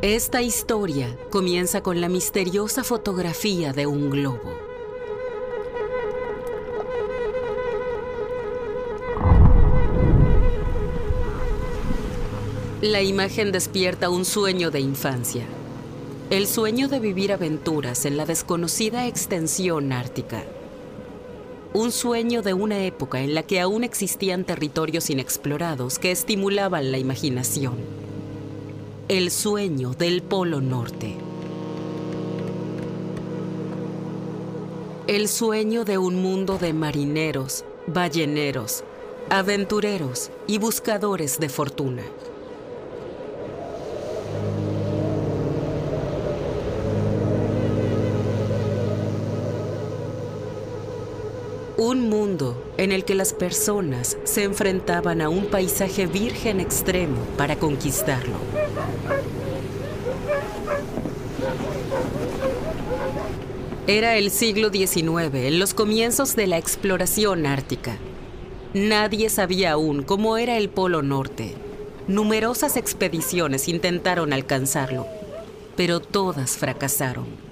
Esta historia comienza con la misteriosa fotografía de un globo. La imagen despierta un sueño de infancia. El sueño de vivir aventuras en la desconocida extensión ártica. Un sueño de una época en la que aún existían territorios inexplorados que estimulaban la imaginación. El sueño del Polo Norte. El sueño de un mundo de marineros, balleneros, aventureros y buscadores de fortuna. Un mundo en el que las personas se enfrentaban a un paisaje virgen extremo para conquistarlo. Era el siglo XIX, en los comienzos de la exploración ártica. Nadie sabía aún cómo era el Polo Norte. Numerosas expediciones intentaron alcanzarlo, pero todas fracasaron.